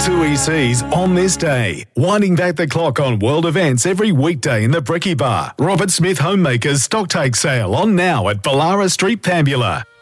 2 ECs on this day. Winding back the clock on world events every weekday in the Bricky Bar. Robert Smith Homemakers Stocktake Sale on now at Ballara Street, Pambula.